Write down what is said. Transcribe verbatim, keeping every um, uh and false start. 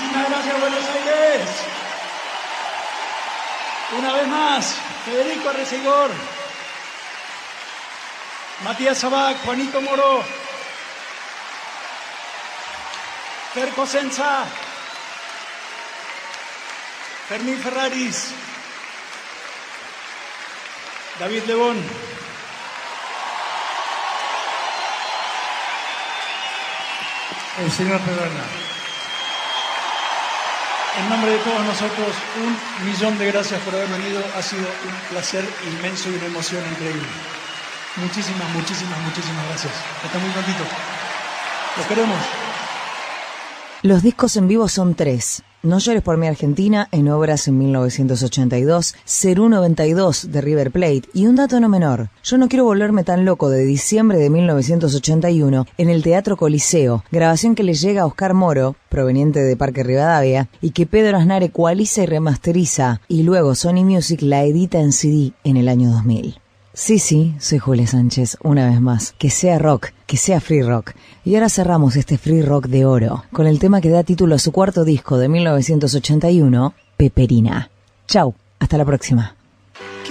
Muchísimas gracias, Buenos Aires. Una vez más, Federico Arrecigor, Matías Sabac, Juanito Moro, Fer Cosenza, Fermín Ferraris, David Lebón. El señor Pedroña. En nombre de todos nosotros, un millón de gracias por haber venido. Ha sido un placer inmenso y una emoción increíble. Muchísimas, muchísimas, muchísimas gracias. Hasta muy prontito. Los queremos. Los discos en vivo son tres. No llores por mi Argentina, en Obras en mil novecientos ochenta y dos, Cerú noventa y dos de River Plate y un dato no menor, Yo no quiero volverme tan loco de diciembre de mil novecientos ochenta y uno en el Teatro Coliseo, grabación que le llega a Oscar Moro, proveniente de Parque Rivadavia, y que Pedro Aznar ecualiza y remasteriza, y luego Sony Music la edita en C D en el año dos mil. Sí, sí, soy Julia Sánchez, una vez más. Que sea rock, que sea free rock. Y ahora cerramos este free rock de oro con el tema que da título a su cuarto disco de mil novecientos ochenta y uno, Peperina. Chau, hasta la próxima.